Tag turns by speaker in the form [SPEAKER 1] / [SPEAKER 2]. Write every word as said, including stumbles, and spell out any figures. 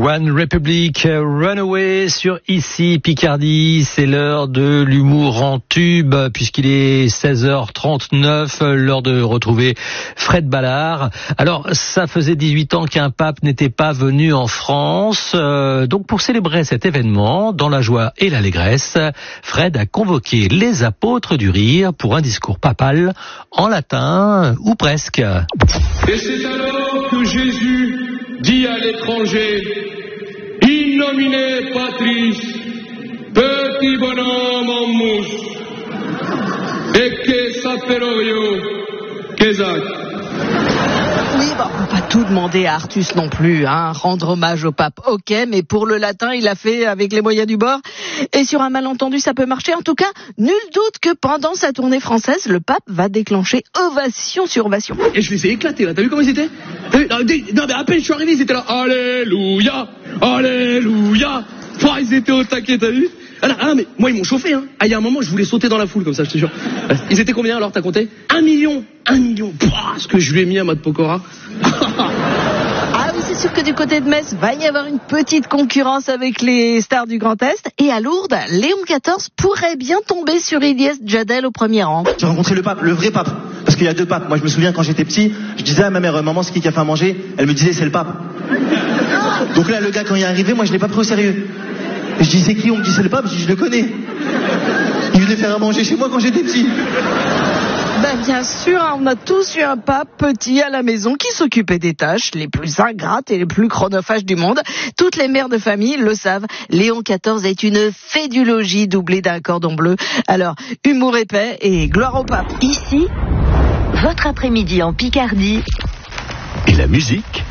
[SPEAKER 1] One Republic, Runaway sur Ici Picardie. C'est l'heure de l'humour en tube puisqu'il est seize heures trente-neuf, l'heure de retrouver Fred Ballard. Alors, ça faisait dix-huit ans qu'un pape n'était pas venu en France. Euh, donc, pour célébrer cet événement, dans la joie et l'allégresse, Fred a convoqué les apôtres du rire pour un discours papal en latin, ou presque.
[SPEAKER 2] Et c'est alors que Jésus dit à l'étranger: In nomine Patris, petit bonhomme en mouche, et que saperorio, qu'esac.
[SPEAKER 3] Oui, bon, on peut pas tout demander à Artus non plus, hein. Rendre hommage au pape, ok, mais pour le latin, il a fait avec les moyens du bord. Et sur un malentendu, ça peut marcher. En tout cas, nul doute que pendant sa tournée française, le pape va déclencher ovation sur ovation.
[SPEAKER 4] Et je les ai éclatés, là. T'as vu comment ils étaient? T'as vu? Non, mais à peine je suis arrivé, ils étaient là. Alléluia, Alléluia. Oh, ils étaient au taquet, t'as vu? Ah, non, ah, mais moi, ils m'ont chauffé, hein. Ah, il y a un moment, je voulais sauter dans la foule, comme ça, je te jure. Ils étaient combien, alors, t'as compté? Un million. Un million. Pouah, ce que je lui ai mis à Mad Pokora.
[SPEAKER 3] Ah oui, c'est sûr que du côté de Metz, va y avoir une petite concurrence avec les stars du Grand Est. Et à Lourdes, Léon quatorze pourrait bien tomber sur Ilyes Djadel au premier rang.
[SPEAKER 5] J'ai rencontré le pape, le vrai pape. Parce qu'il y a deux papes. Moi, je me souviens, quand j'étais petit, je disais à ma mère, maman, c'est qui qui a fait à manger? Elle me disait, c'est le pape. Donc là, le gars, quand il est arrivé, moi, je l'ai pas pris au sérieux. Et je dis, c'est qui? On me dit, c'est le pape. Je dis, je le connais. Il venait faire à manger chez moi quand j'étais petit.
[SPEAKER 3] Ben bien sûr, on a tous eu un pape petit à la maison qui s'occupait des tâches les plus ingrates et les plus chronophages du monde. Toutes les mères de famille le savent. Léon quatorze est une fédulogie doublée d'un cordon bleu. Alors, humour épais et gloire au pape.
[SPEAKER 6] Ici, votre après-midi en Picardie.
[SPEAKER 1] Et la musique